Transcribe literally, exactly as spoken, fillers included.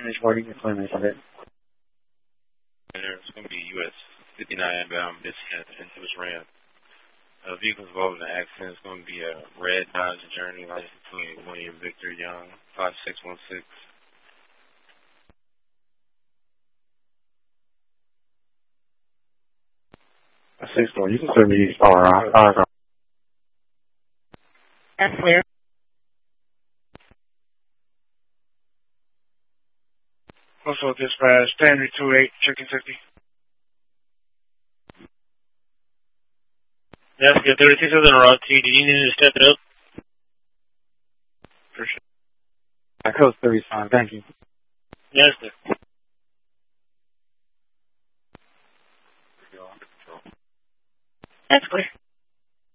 Finish what you can claim it. It's going to be U S fifty-nine bound Michigan into its ramp. Uh, vehicles involved in the accident is going to be a red Dodge Journey, license plate William Victor Young, five six one six. six four, you can send me R I. That's clear. Also dispatch, Henry two eight, Chicken Kentucky. That's good. thirty-six Southern Route T. Did you need to step it up? For sure. I code thirty-five, thank you. Yes, sir. That's clear.